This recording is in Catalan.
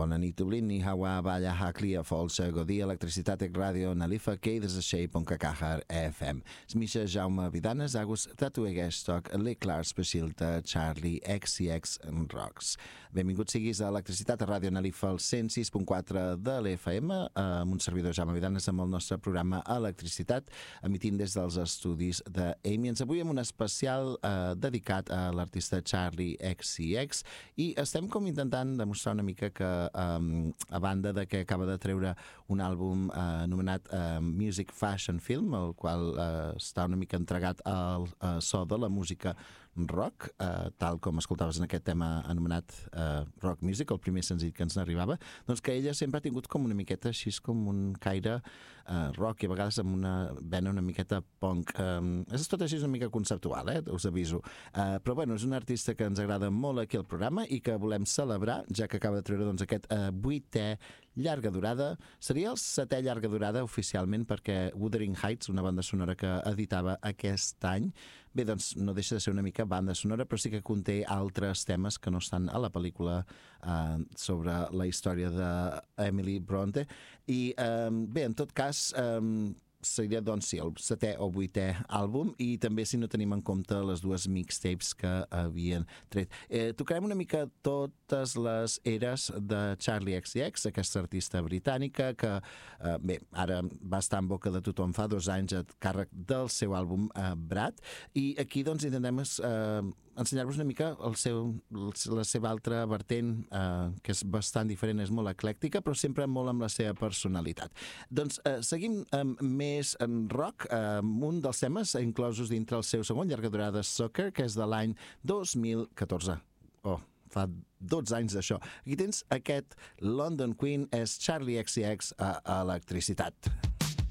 Bona nit, Dublín, ni hawa balla haklia folsa godi electricitat radio nalifa keides a shape on kakahar FM. Smisha Jaume Vidanes agus tatu egestok a l'eclar specialta Charlie XCX en Rocks. Benvinguts siguis a Electricitat a Ràdio Nalifa al 106.4 de l'FM amb un servidor Jaume Vidanes amb el nostre programa Electricitat emitint des dels estudis d'Amiens. Avui amb un especial dedicat a l'artista Charlie XCX i estem com intentant demostrar una mica que a banda de que acaba de treure un àlbum anomenat Music Fashion Film, el qual està una mica entregat al so de la música rock, tal com escoltaves en aquest tema anomenat Rock Music, el primer senzill que ens n'arribava, doncs que ella sempre ha tingut com una miqueta així com un caire rock i a vegades amb una vena una miqueta punk. És tot així una mica conceptual, us aviso. Però bueno, és un artista que ens agrada molt aquí al programa i que volem celebrar, ja que acaba de treure doncs, aquest 8è llarga durada. Seria el 7è llarga durada oficialment perquè Wuthering Heights, una banda sonora que editava aquest any, bé, doncs no deixa de ser una mica banda sonora, però sí que conté altres temes que no estan a la pel·lícula sobre la història d'Emily Bronte. I bé, en tot cas, seria doncs sí, el 7è o 8è àlbum i també si no tenim en compte les dues mixtapes que havien tret. Tocarem una mica totes les eres de Charlie XCX, aquesta artista britànica que bé, ara va estar en boca de tothom fa 2 anys a càrrec del seu àlbum Brad, i aquí doncs intentem ensenyar-vos una mica la seva altra vertent, que és bastant diferent, és molt eclèctica, però sempre molt amb la seva personalitat. Doncs seguim amb més en rock, un dels temes inclosos dintre el seu segon llarga durada Soccer, que és de l'any 2014. Fa 12 anys d'això. Aquí tens aquest London Queen, és Charlie XCX a Electricitat.